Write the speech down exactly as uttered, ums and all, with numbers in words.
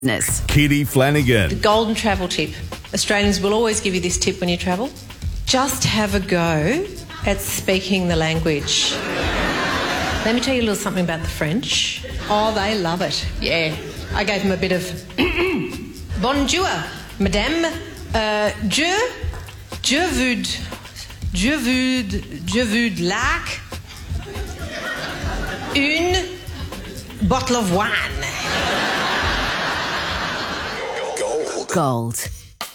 Kitty Flanagan. The golden travel tip. Australians will always give you this tip when you travel. Just have a go at speaking the language. Let me tell you a little something about the French. Oh, they love it. Yeah. I gave them a bit of bonjour, madame. Uh, je, je veux, je veux, je veux like une bottle of wine. Gold. Gold.